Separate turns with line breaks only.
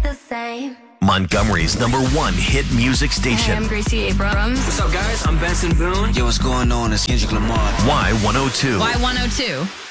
the same.
Montgomery's #1 hit music
Hey,
station.
I'm Gracie Abrams.
What's up, guys? I'm Benson Boone.
Yo, what's going on? It's Kendrick Lamar.
Y102.
Y102.